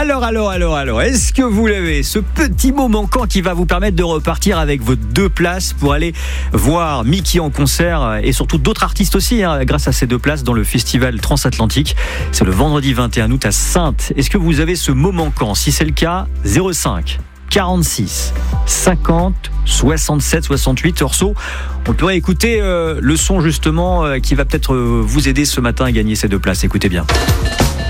Alors, est-ce que vous l'avez, ce petit mot manquant qui va vous permettre de repartir avec vos 2 places pour aller voir Mickey en concert et surtout d'autres artistes aussi, grâce à ces 2 places dans le festival transatlantique. C'est le vendredi 21 août à Saintes. Est-ce que vous avez ce mot manquant? Si c'est le cas, 05 46 50 67 68. Orso, on pourrait écouter le son justement qui va peut-être vous aider ce matin à gagner ces 2 places. Écoutez bien.